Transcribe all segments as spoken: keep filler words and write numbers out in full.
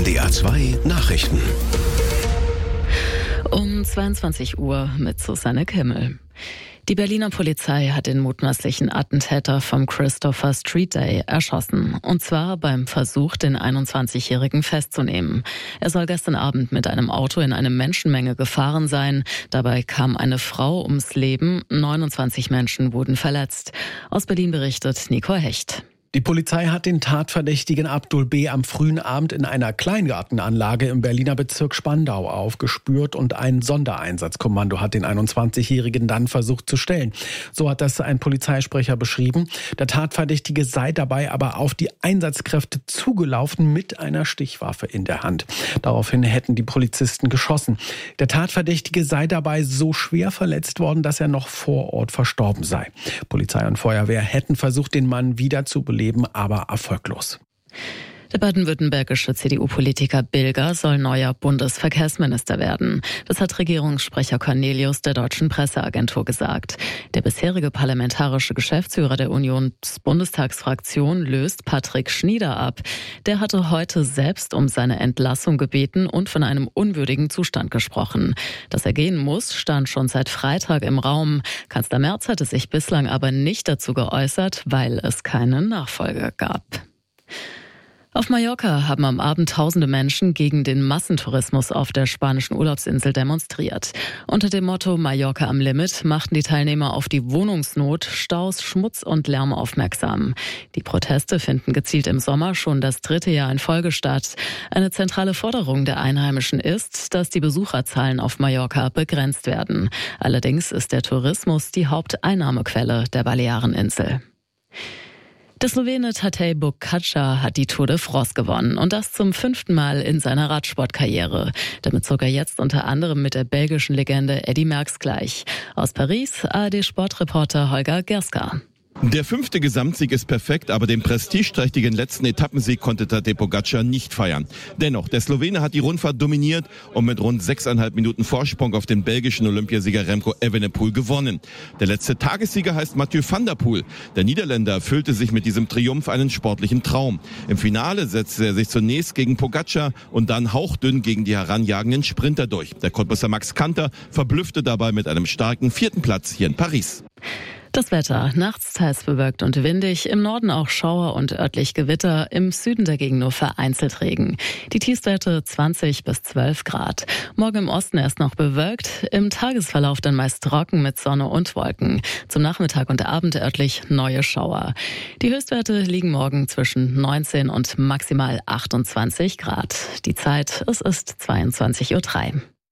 D R zwei Nachrichten. Um zweiundzwanzig Uhr mit Susanne Kimmel. Die Berliner Polizei hat den mutmaßlichen Attentäter vom Christopher Street Day erschossen. Und zwar beim Versuch, den einundzwanzigjährigen festzunehmen. Er soll gestern Abend mit einem Auto in eine Menschenmenge gefahren sein. Dabei kam eine Frau ums Leben. neunundzwanzig Menschen wurden verletzt. Aus Berlin berichtet Nico Hecht. Die Polizei hat den Tatverdächtigen Abdul B. am frühen Abend in einer Kleingartenanlage im Berliner Bezirk Spandau aufgespürt und ein Sondereinsatzkommando hat den einundzwanzigjährigen dann versucht zu stellen. So hat das ein Polizeisprecher beschrieben. Der Tatverdächtige sei dabei aber auf die Einsatzkräfte zugelaufen mit einer Stichwaffe in der Hand. Daraufhin hätten die Polizisten geschossen. Der Tatverdächtige sei dabei so schwer verletzt worden, dass er noch vor Ort verstorben sei. Polizei und Feuerwehr hätten versucht, den Mann wieder zu beleben. Leben, aber erfolglos. Der baden-württembergische C D U-Politiker Bilger soll neuer Bundesverkehrsminister werden. Das hat Regierungssprecher Cornelius der Deutschen Presseagentur gesagt. Der bisherige parlamentarische Geschäftsführer der Unionsbundestagsfraktion löst Patrick Schnieder ab. Der hatte heute selbst um seine Entlassung gebeten und von einem unwürdigen Zustand gesprochen. Dass er gehen muss, stand schon seit Freitag im Raum. Kanzler Merz hatte sich bislang aber nicht dazu geäußert, weil es keine Nachfolger gab. Auf Mallorca haben am Abend tausende Menschen gegen den Massentourismus auf der spanischen Urlaubsinsel demonstriert. Unter dem Motto Mallorca am Limit machten die Teilnehmer auf die Wohnungsnot, Staus, Schmutz und Lärm aufmerksam. Die Proteste finden gezielt im Sommer schon das dritte Jahr in Folge statt. Eine zentrale Forderung der Einheimischen ist, dass die Besucherzahlen auf Mallorca begrenzt werden. Allerdings ist der Tourismus die Haupteinnahmequelle der Baleareninsel. Der Slowene Tadej Pogačar hat die Tour de France gewonnen und das zum fünften Mal in seiner Radsportkarriere. Damit zog er jetzt unter anderem mit der belgischen Legende Eddy Merckx gleich. Aus Paris A R D-Sportreporter Holger Gerska. Der fünfte Gesamtsieg ist perfekt, aber den prestigeträchtigen letzten Etappensieg konnte Tadej Pogačar nicht feiern. Dennoch, der Slowene hat die Rundfahrt dominiert und mit rund sechseinhalb Minuten Vorsprung auf den belgischen Olympiasieger Remco Evenepoel gewonnen. Der letzte Tagessieger heißt Mathieu van der Poel. Der Niederländer erfüllte sich mit diesem Triumph einen sportlichen Traum. Im Finale setzte er sich zunächst gegen Pogačar und dann hauchdünn gegen die heranjagenden Sprinter durch. Der Cottbusser Max Kanter verblüffte dabei mit einem starken vierten Platz hier in Paris. Das Wetter, nachts teils bewölkt und windig, im Norden auch Schauer und örtlich Gewitter, im Süden dagegen nur vereinzelt Regen. Die Tiefstwerte zwanzig bis zwölf Grad. Morgen im Osten erst noch bewölkt, im Tagesverlauf dann meist trocken mit Sonne und Wolken. Zum Nachmittag und Abend örtlich neue Schauer. Die Höchstwerte liegen morgen zwischen neunzehn und maximal achtundzwanzig Grad. Die Zeit, es ist zweiundzwanzig Uhr drei.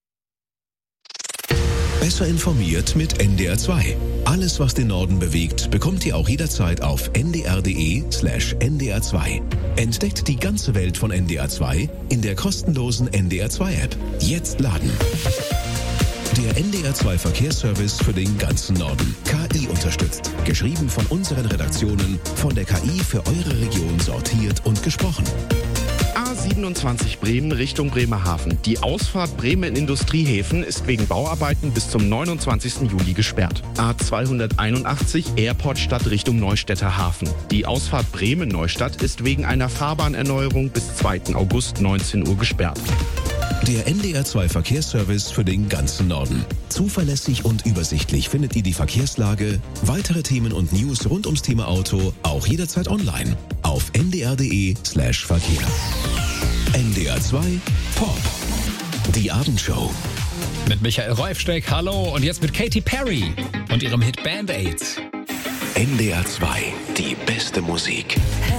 Besser informiert mit N D R zwei. Alles, was den Norden bewegt, bekommt ihr auch jederzeit auf n d r punkt d e slash n d r zwei. Entdeckt die ganze Welt von N D R zwei in der kostenlosen N D R zwei App. Jetzt laden. Der N D R zwei Verkehrsservice für den ganzen Norden. K I unterstützt. Geschrieben von unseren Redaktionen, von der K I für eure Region sortiert und gesprochen. A siebenundzwanzig Bremen Richtung Bremerhaven. Die Ausfahrt Bremen in Industriehäfen ist wegen Bauarbeiten bis zum neunundzwanzigsten Juli gesperrt. A zweihunderteinundachtzig Airportstadt Richtung Neustädter Hafen. Die Ausfahrt Bremen-Neustadt ist wegen einer Fahrbahnerneuerung bis zweiten August neunzehn Uhr gesperrt. Der N D R zwei Verkehrsservice für den ganzen Norden. Zuverlässig und übersichtlich findet ihr die Verkehrslage, weitere Themen und News rund ums Thema Auto auch jederzeit online auf n d r punkt d e slash Verkehr. N D R zwei Pop. Die Abendshow. Mit Michael Reufsteck, hallo, und jetzt mit Katy Perry und ihrem Hit Band-Aids. N D R zwei, die beste Musik.